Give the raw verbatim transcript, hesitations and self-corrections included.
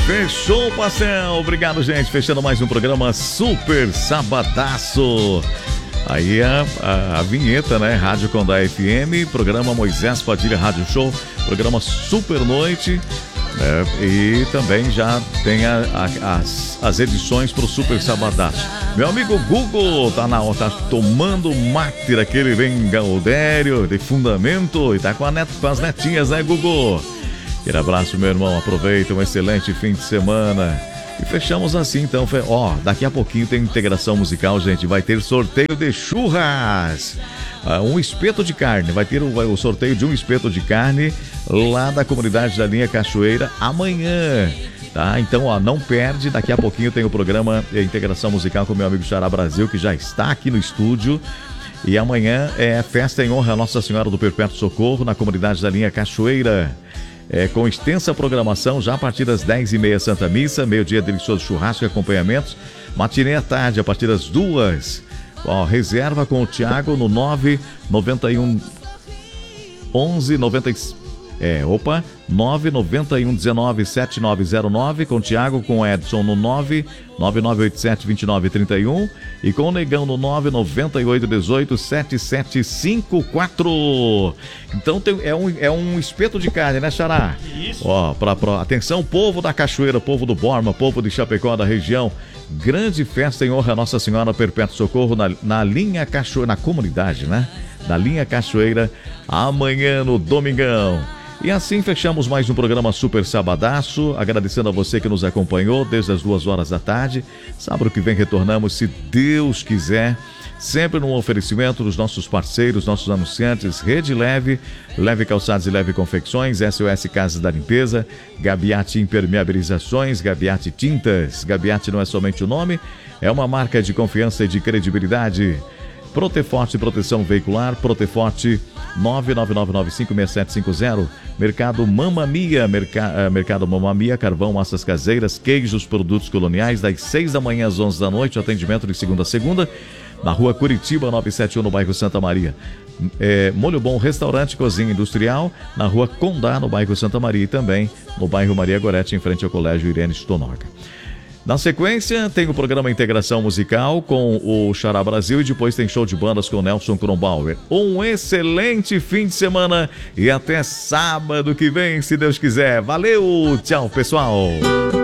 Fechou o pastel. Obrigado, gente. Fechando mais um programa Super Sabadaço. Aí a, a, a vinheta, né? Rádio Condá F M, programa Moisés Padilha Rádio Show, programa Super Noite. É, e também já tem a, a, as, as edições para o Super Sabadaço. Meu amigo Google tá, na, tá tomando mate daquele bem gaudério de fundamento e tá com, a net, com as netinhas, né, Google? Aquele abraço, meu irmão. Aproveita, um excelente fim de semana. E fechamos assim, então. Ó, daqui a pouquinho tem integração musical, gente. Vai ter sorteio de churras. Uh, um espeto de carne. Vai ter o, o sorteio de um espeto de carne lá da comunidade da linha Cachoeira amanhã. Tá? Então, ó, não perde. Daqui a pouquinho tem o programa Integração Musical com meu amigo Xará Brasil, que já está aqui no estúdio. E amanhã é festa em honra a Nossa Senhora do Perpétuo Socorro na comunidade da linha Cachoeira. É, com extensa programação, já a partir das dez e meia Santa Missa, meio-dia delicioso churrasco e acompanhamentos, matinê à tarde a partir das duas. Ó, reserva com o Thiago no nove nove um onze noventa é, opa, nove nove um dezenove setenta e nove zero nove, com o Thiago, com o Edson no nove nove nove oito sete dois nove três um e com o Negão no nove nove oito um oito sete sete cinco quatro. Então tem, é, um, é um espeto de carne, né, Xará? Isso. Ó, pra, pra, atenção, povo da Cachoeira, povo do Borma, povo de Chapecó, da região. Grande festa em honra a Nossa Senhora Perpétuo Socorro na, na linha Cachoeira, na comunidade, né? Na linha Cachoeira, amanhã no domingão. E assim fechamos mais um programa Super Sabadaço, agradecendo a você que nos acompanhou desde as duas horas da tarde. Sábado que vem retornamos, se Deus quiser, sempre no oferecimento dos nossos parceiros, nossos anunciantes, Rede Leve, Leve Calçados e Leve Confecções, S O S Casas da Limpeza, Gabiati Impermeabilizações, Gabiati Tintas. Gabiati não é somente o nome, é uma marca de confiança e de credibilidade. Proteforte Proteção Veicular, Proteforte nove nove nove nove cinco seis sete cinco zero. Mercado Mamma Mia, Merca, Mercado Mamma Mia, carvão, massas caseiras, queijos, produtos coloniais, das seis da manhã às onze da noite, atendimento de segunda a segunda, na rua Curitiba novecentos e setenta e um, no bairro Santa Maria. É, Molho Bom Restaurante Cozinha Industrial, na rua Condá, no bairro Santa Maria, e também no bairro Maria Gorete, em frente ao Colégio Irene Stonoga. Na sequência, tem o programa Integração Musical com o Xará Brasil e depois tem show de bandas com o Nelson Kronbauer. Um excelente fim de semana e até sábado que vem, se Deus quiser. Valeu, tchau, pessoal!